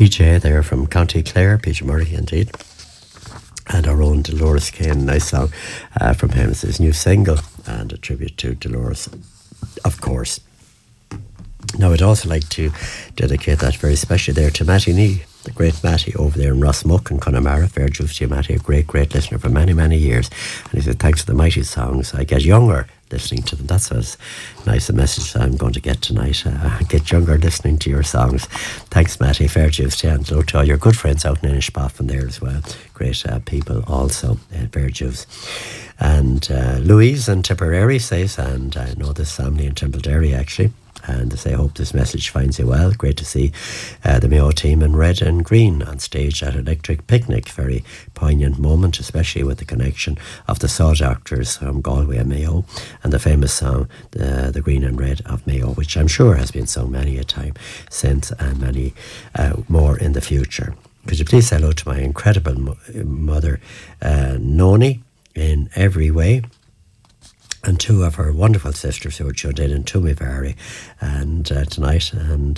PJ there from County Clare, PJ Murray indeed. And our own Dolores Kane, nice song from him. It's his new single and a tribute to Dolores, of course. Now I'd also like to dedicate that very specially there to Matty Nee, the great Matty over there in Rossmuck in Connemara. Fair dues to you, Matty, a great listener for many, many years. And he said, thanks to the mighty songs, I get younger listening to them. That's as nice a message I'm going to get tonight. Get younger listening to your songs. Thanks, Matty. Fair dues to you. And hello to all your good friends out in Inishpoffen there as well. Great people also. Fair dues. And Louise in Tipperary says, and I know this family in Templederry actually, and they say, I hope this message finds you well. Great to see the Mayo team in red and green on stage at Electric Picnic. Very poignant moment, especially with the connection of the Saw Doctors from Galway and Mayo and the famous song, the Green and Red of Mayo, which I'm sure has been sung many a time since and many more in the future. Could you please say hello to my incredible mother, Noni, in every way, and two of her wonderful sisters who are tuned in Toomevary and tonight, and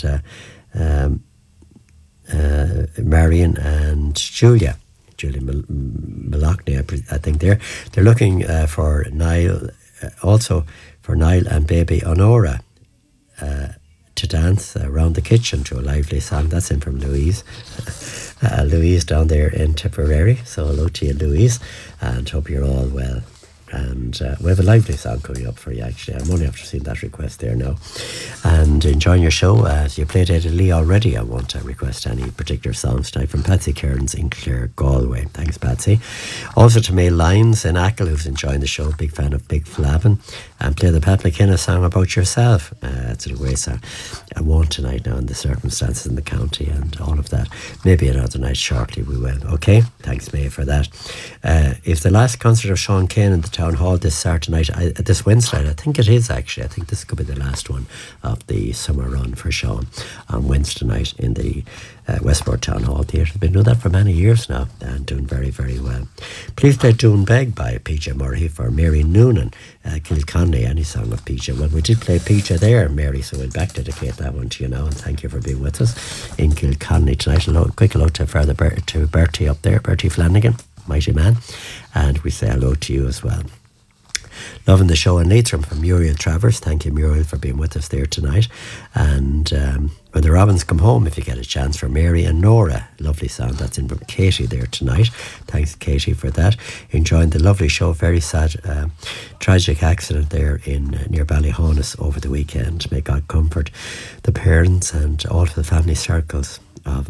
Marion and Julia Malachny, I think they're looking for Niall, also for Niall and baby Honora to dance around the kitchen to a lively song. That's in from Louise. Louise down there in Tipperary. So hello to you, Louise, and hope you're all well. And we have a lively song coming up for you actually. I'm only after seeing that request there now. And enjoying your show. As you played Eddie Lee already, I won't request any particular songs tonight from Patsy Cairns in Clare, Galway. Thanks, Patsy. Also to May Lyons in Achill, who's enjoying the show. Big fan of Big Flavin. And play the Pat McKenna song About Yourself. It's a great song. I won't tonight now in the circumstances in the county and all of that. Maybe another night shortly we will. Okay? Thanks, May, for that. If the last concert of Sean Kane in the Town Hall this Saturday night, this Wednesday night, I think it is actually. I think this could be the last one of the summer run for Sean on Wednesday night in the Westport Town Hall Theatre. They've been doing that for many years now and doing very, very well. Please play Doon Beg by PJ Murray for Mary Noonan, Kilconny, any song of PJ. Well, we did play PJ there, Mary, so we'll back dedicate that one to you now, and thank you for being with us in Kilconny tonight. Quick hello to Bertie up there, Bertie Flanagan, mighty man, and we say hello to you as well. Loving the show in Leitrim from Muriel Travers. Thank you, Muriel, for being with us there tonight. And When the Robins Come Home, if you get a chance, for Mary and Nora. Lovely song. That's in from Katie there tonight. Thanks, Katie, for that. Enjoying the lovely show. Very sad, tragic accident there near Ballyhonus over the weekend. May God comfort the parents and all of the family circles of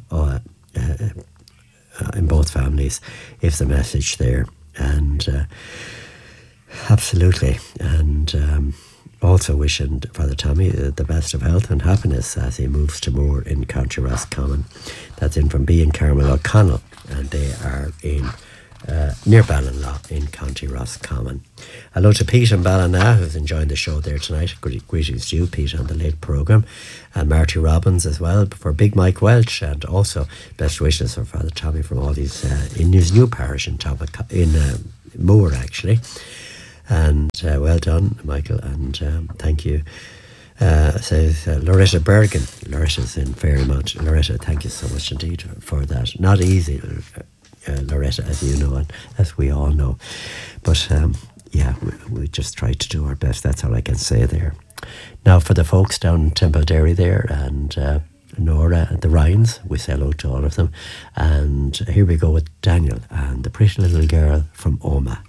in both families, if the message there. And absolutely. And also wishing Father Tommy the best of health and happiness as he moves to Moore in County Roscommon. That's in from B and Carmel O'Connell, and they are in near Ballinlaw in County Roscommon. Hello to Pete and Ballina, who's enjoying the show there tonight. Greetings to you, Pete, on the late programme. And Marty Robbins as well for Big Mike Welch, and also best wishes for Father Tommy from all these in his new parish in Moore, actually. And well done, Michael, and thank you. Says Loretta Bergen. Loretta's in Fairmont. Loretta, thank you so much indeed for that. Not easy, Loretta, as you know, and as we all know. But yeah, we just try to do our best. That's all I can say there. Now for the folks down in Templederry there, and Nora and the Ryans, we say hello to all of them. And here we go with Daniel and the Pretty Little Girl from Oma.